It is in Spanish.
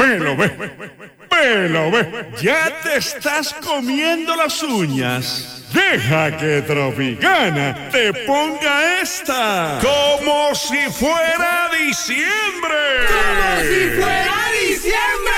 Velo, ve. Velo, ve. Ya te estás comiendo las uñas. Deja que Tropicana te ponga esta. Como si fuera diciembre. ¡Como si fuera diciembre!